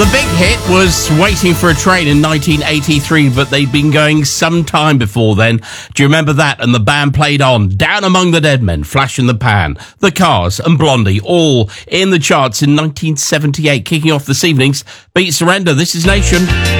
The big hit was Waiting for a Train in 1983, but they'd been going some time before then. Do you remember that? And the band played on. Down Among the Dead Men, Flash in the Pan, The Cars and Blondie, all in the charts in 1978. Kicking off this evening's Beat Surrender. This is Nation.